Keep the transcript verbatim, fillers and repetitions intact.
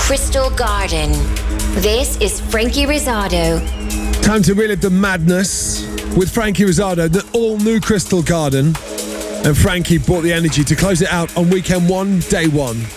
Crystal Garden. This is Frankie Rizzardo. Time to relive the madness with Frankie Rizzardo, the all-new Crystal Garden. And Frankie brought the energy to close it out on weekend one, day one.